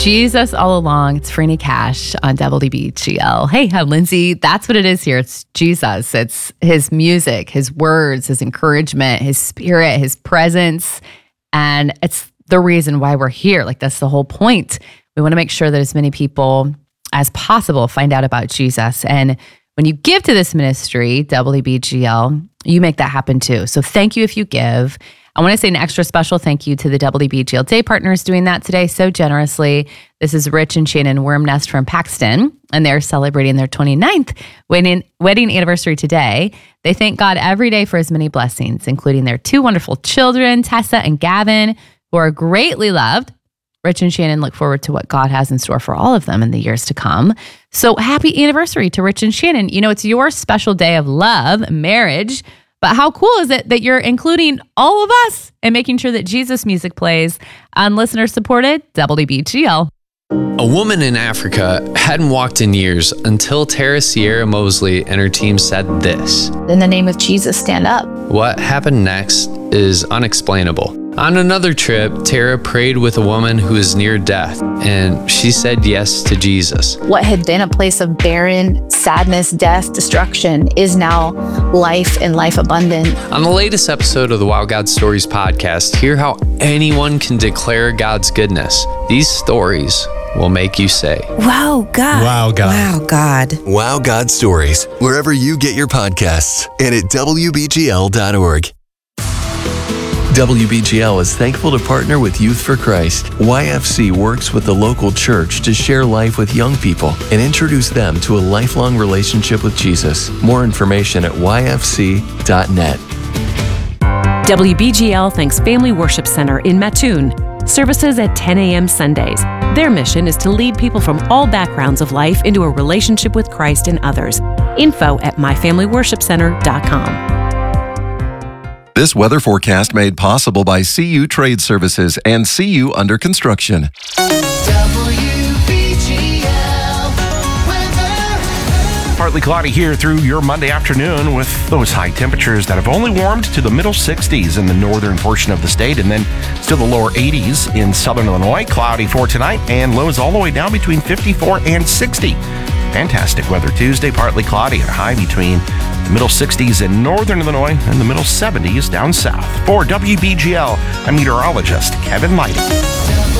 Jesus all along. It's Franny Cash on WBGL. Hey, I'm Lindsay. That's what it is here. It's Jesus. It's his music, his words, his encouragement, his spirit, his presence. And it's the reason why we're here. Like, that's the whole point. We want to make sure that as many people as possible find out about Jesus. And when you give to this ministry, WBGL, you make that happen too. So thank you if you give. I want to say an extra special thank you to the WBGL Day Partners doing that today so generously. This is Rich and Shannon Wormnest from Paxton, and they're celebrating their 29th wedding anniversary today. They thank God every day for his many blessings, including their two wonderful children, Tessa and Gavin, who are greatly loved. Rich and Shannon look forward to what God has in store for all of them in the years to come. So happy anniversary to Rich and Shannon. You know, it's your special day of love, marriage. But how cool is it that you're including all of us and making sure that Jesus music plays on listener-supported WBGL? A woman in Africa hadn't walked in years until Tara Sierra Mosley and her team said this. In the name of Jesus, stand up. What happened next is unexplainable. On another trip, Tara prayed with a woman who is near death, and she said yes to Jesus. What had been a place of barren, sadness, death, destruction is now life and life abundant. On the latest episode of the Wow God Stories podcast, hear how anyone can declare God's goodness. These stories will make you say, Wow, God. Wow, God. Wow, God. Wow God Stories, wherever you get your podcasts and at WBGL.org. WBGL is thankful to partner with Youth for Christ. YFC works with the local church to share life with young people and introduce them to a lifelong relationship with Jesus. More information at yfc.net. WBGL thanks Family Worship Center in Mattoon. Services at 10 a.m. Sundays. Their mission is to lead people from all backgrounds of life into a relationship with Christ and others. Info at myfamilyworshipcenter.com. This weather forecast made possible by CU Trade Services and CU Under Construction. Partly cloudy here through your Monday afternoon with those high temperatures that have only warmed to the middle 60s in the northern portion of the state and then still the lower 80s in southern Illinois. Cloudy for tonight and lows all the way down between 54 and 60. Fantastic weather Tuesday, partly cloudy and a high between the middle 60s in northern Illinois and the middle 70s down south. For WBGL, I'm meteorologist Kevin Lighting.